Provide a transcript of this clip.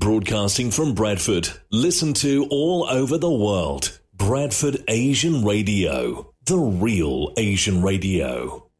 Broadcasting from Bradford. Listen to all over the world. Bradford Asian Radio. The real Asian radio.